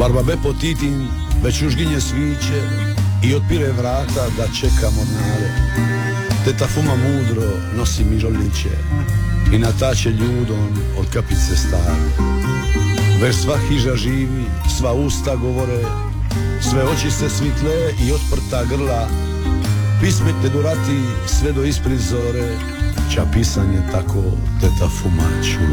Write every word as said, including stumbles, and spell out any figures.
Barbabe potitin već užginje sviće i otpire vrata da čekamo nade. Teta Fuma mudro nosi mižolniće i natače ljudom od kapice stare. Već sva hiža živi, sva usta govore, sve oči se svitle i otprta grla. Pismite durati sve do ispred zore, ča pisanje tako teta Fuma čula.